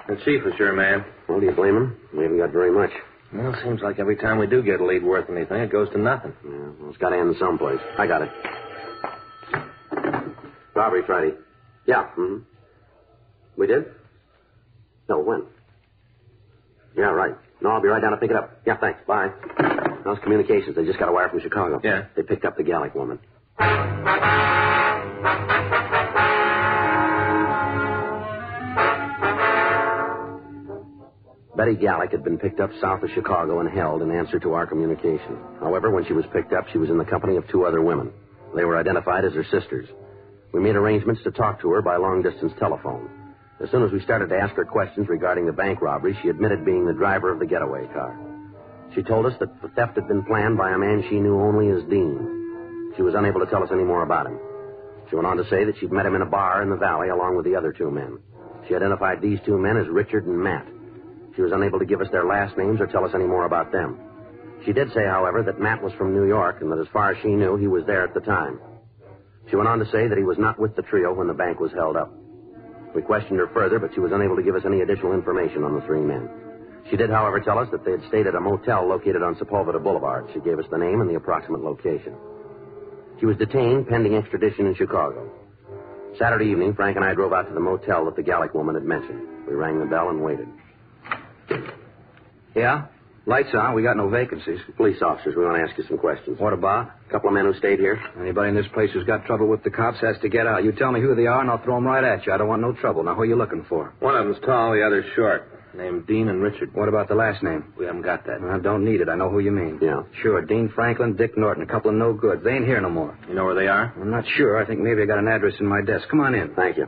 The chief is your man. Well, do you blame him? We haven't got very much. Well, seems like every time we do get a lead worth anything, it goes to nothing. Yeah, well, it's got to end someplace. I got it. Robbery Friday. Yeah, We did? No, when? Yeah, right. No, I'll be right down to pick it up. Yeah, thanks. Bye. How's communications? They just got a wire from Chicago. Yeah. They picked up the Gallic woman. Betty Gallic had been picked up south of Chicago and held in answer to our communication. However, when she was picked up, she was in the company of 2 other women. They were identified as her sisters. We made arrangements to talk to her by long-distance telephone. As soon as we started to ask her questions regarding the bank robbery, she admitted being the driver of the getaway car. She told us that the theft had been planned by a man she knew only as Dean. She was unable to tell us any more about him. She went on to say that she'd met him in a bar in the valley along with the other 2 men. She identified these 2 men as Richard and Matt. She was unable to give us their last names or tell us any more about them. She did say, however, that Matt was from New York and that as far as she knew, he was there at the time. She went on to say that he was not with the trio when the bank was held up. We questioned her further, but she was unable to give us any additional information on the 3 men. She did, however, tell us that they had stayed at a motel located on Sepulveda Boulevard. She gave us the name and the approximate location. She was detained pending extradition in Chicago. Saturday evening, Frank and I drove out to the motel that the Gallic woman had mentioned. We rang the bell and waited. Yeah? Lights on. We got no vacancies. Police officers, we want to ask you some questions. What about? A couple of men who stayed here. Anybody in this place who's got trouble with the cops has to get out. You tell me who they are, and I'll throw them right at you. I don't want no trouble. Now, who are you looking for? One of them's tall, the other's short. Named Dean and Richard. What about the last name? We haven't got that. I don't need it. I know who you mean. Yeah. Sure. Dean Franklin, Dick Norton, a couple of no goods. They ain't here no more. You know where they are? I'm not sure. I think maybe I got an address in my desk. Come on in. Thank you.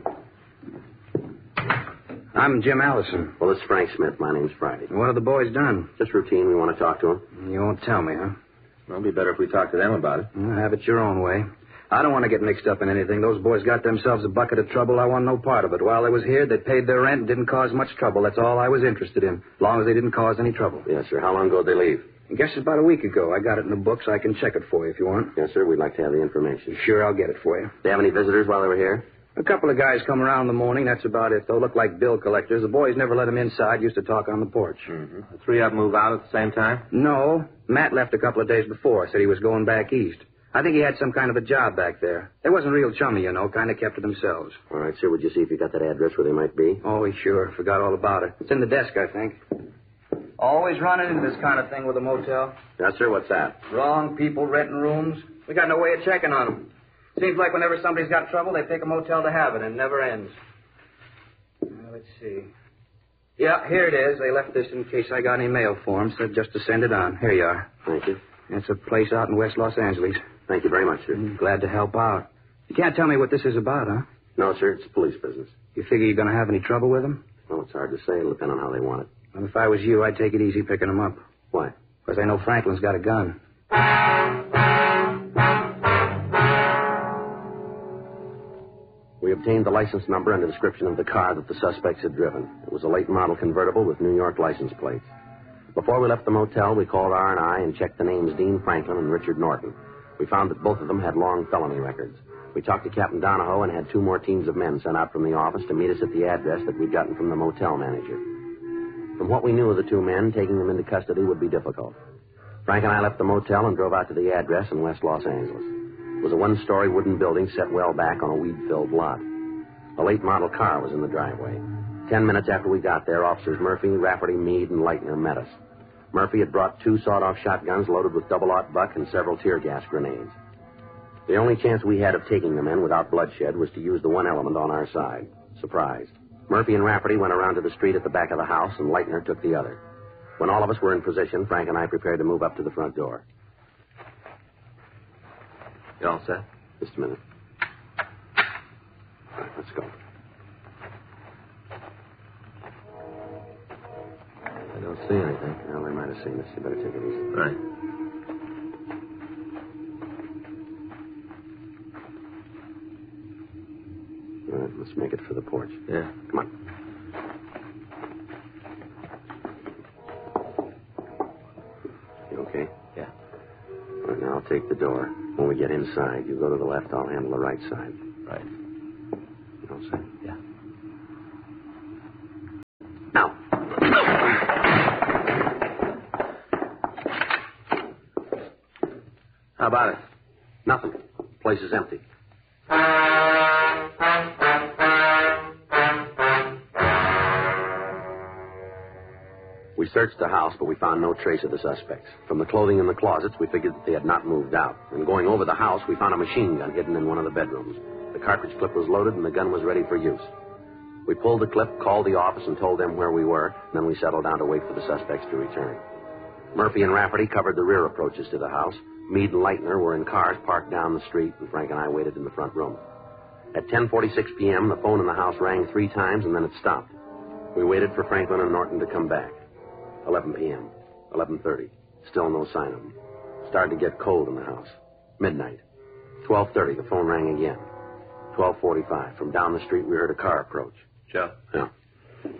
I'm Jim Allison. Well, this is Frank Smith. My name's Friday. What have the boys done? Just routine. We want to talk to them. You won't tell me, huh? Well, it'd be better if we talk to them about it. Well, have it your own way. I don't want to get mixed up in anything. Those boys got themselves a bucket of trouble. I want no part of it. While they was here, they paid their rent and didn't cause much trouble. That's all I was interested in, as long as they didn't cause any trouble. Yes, sir. How long ago did they leave? I guess it's about a week ago. I got it in the books. I can check it for you if you want. Yes, sir. We'd like to have the information. Sure, I'll get it for you. They have any visitors while they were here? A couple of guys come around in the morning. That's about it. They'll look like bill collectors. The boys never let them inside. Used to talk on the porch. Mm-hmm. The 3 of them move out at the same time? No. Matt left a couple of days before. Said he was going back east. I think he had some kind of a job back there. They wasn't real chummy, you know. Kind of kept to themselves. All right, sir. Would you see if you got that address where they might be? Oh, sure. Forgot all about it. It's in the desk, I think. Always running into this kind of thing with a motel. Yes, sir. What's that? Wrong people renting rooms. We got no way of checking on them. Seems like whenever somebody's got trouble, they pick a motel to have it, and it never ends. Let's see. Yeah, here it is. They left this in case I got any mail for them. Said just to send it on. Here you are. Thank you. It's a place out in West Los Angeles. Thank you very much, sir. Glad to help out. You can't tell me what this is about, huh? No, sir. It's police business. You figure you're going to have any trouble with them? Well, it's hard to say. It'll depend on how they want it. Well, if I was you, I'd take it easy picking them up. Why? Because I know Franklin's got a gun. We obtained the license number and a description of the car that the suspects had driven. It was a late model convertible with New York license plates. Before we left the motel, we called R&I and checked the names Dean Franklin and Richard Norton. We found that both of them had long felony records. We talked to Captain Donahoe and had 2 more teams of men sent out from the office to meet us at the address that we'd gotten from the motel manager. From what we knew of the 2 men, taking them into custody would be difficult. Frank and I left the motel and drove out to the address in West Los Angeles. It was a 1-story wooden building set well back on a weed-filled lot. A late model car was in the driveway. 10 minutes after we got there, Officers Murphy, Rafferty, Meade, and Leitner met us. Murphy had brought 2 sawed-off shotguns loaded with double-aught buck and several tear gas grenades. The only chance we had of taking them in without bloodshed was to use the one element on our side, surprise. Murphy and Rafferty went around to the street at the back of the house, and Leitner took the other. When all of us were in position, Frank and I prepared to move up to the front door. You all set? Just a minute. All right, let's go. I don't see anything. Well, they might have seen us. You better take it easy. Right. All right, let's make it for the porch. Yeah. Come on. You okay? Yeah. All right, now I'll take the door. When we get inside, you go to the left, I'll handle the right side. Right. You all set? Yeah. How about it? Nothing. Place is empty. We searched the house, but we found no trace of the suspects. From the clothing in the closets, we figured that they had not moved out. And going over the house, we found a machine gun hidden in one of the bedrooms. The cartridge clip was loaded, and the gun was ready for use. We pulled the clip, called the office, and told them where we were, and then we settled down to wait for the suspects to return. Murphy and Rafferty covered the rear approaches to the house. Meade and Leitner were in cars parked down the street, and Frank and I waited in the front room. At 10:46 p.m., the phone in the house rang 3 times, and then it stopped. We waited for Franklin and Norton to come back. 11 p.m., 11:30. Still no sign of them. Started to get cold in the house. Midnight. 12:30, the phone rang again. 12:45. From down the street, we heard a car approach. Joe? Yeah.